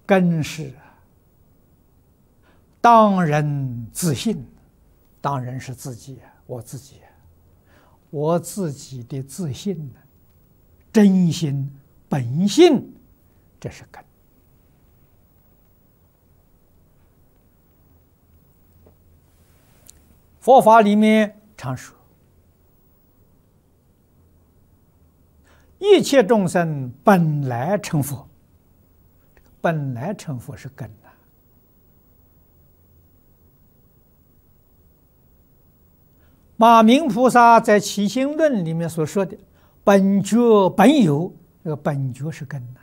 根是当人自信，当然是自己，我自己，我自己的自信呢，真心本性，这是根。佛法里面常说，一切众生本来成佛，本来成佛是根呐。马明菩萨在《起心论》里面所说的“本觉本有”，这个本觉是根呐。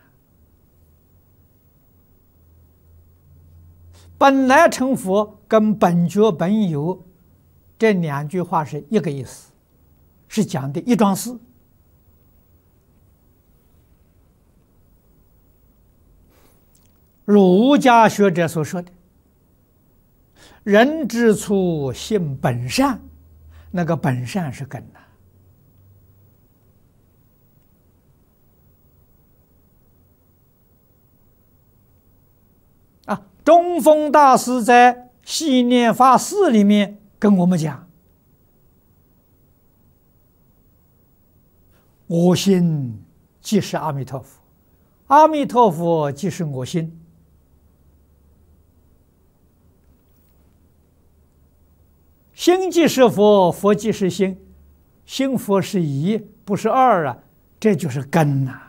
本来成佛跟本觉本有这两句话是一个意思，是讲的一桩事。儒家学者所说的“人之初，性本善”，那个本善是根呐。中峰大师在《系念法事》里面跟我们讲：“我心即是阿弥陀佛，阿弥陀佛即是我心。心即是佛，佛即是心，心佛是一，不是二啊，这就是根呐。”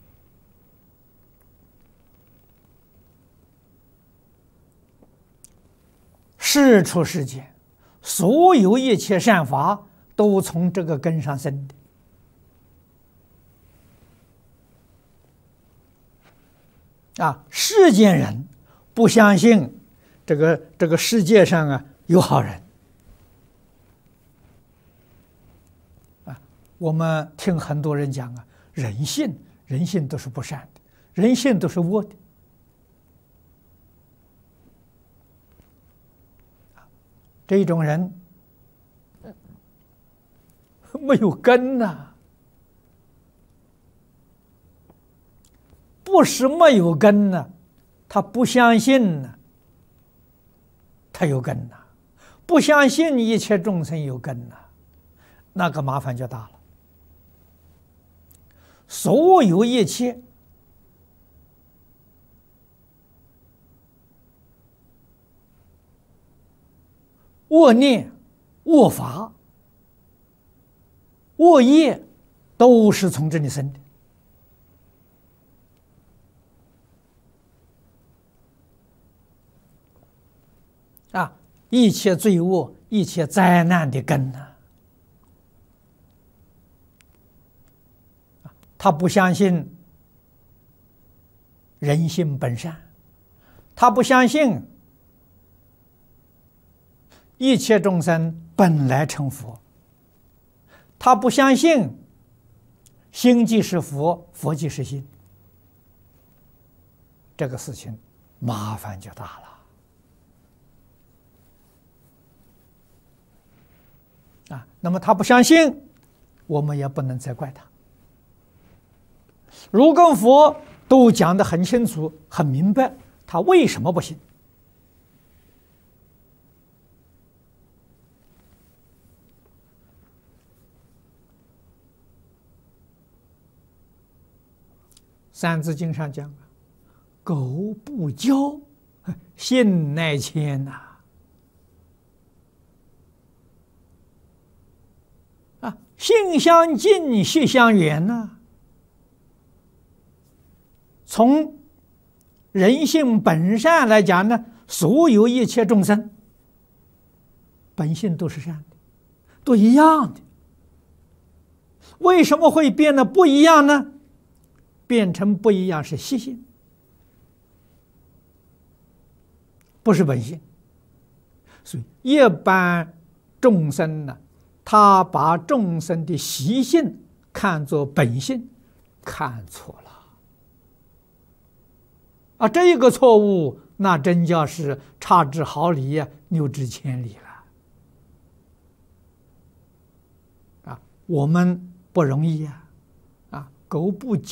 世出世间，所有一切善法都从这个根上生的。世间人不相信这个世界上有好人。我们听很多人讲人性都是不善的，人性都是恶的。这种人没有根呐，不是没有根呢，他不相信呢，他有根呐，不相信一切众生有根呐，那个麻烦就大了。所有一切恶念、恶法、恶业，都是从这里生的。一切罪恶、一切灾难的根呢，他不相信人性本善，他不相信一切众生本来成佛，他不相信心即是佛，佛即是心，这个事情麻烦就大了。那么他不相信，我们也不能责怪他。如跟佛都讲得很清楚、很明白，他为什么不信？三字经上讲：“苟不教，信乃迁呐。”性相近，习相远呐。从人性本善来讲呢，所有一切众生本性都是善的，都一样的。为什么会变得不一样呢？变成不一样是习性，不是本性。所以一般众生呢，他把众生的习性看作本性，看错了。这个错误，那真叫是差之毫厘呀，谬之千里了。我们不容易苟不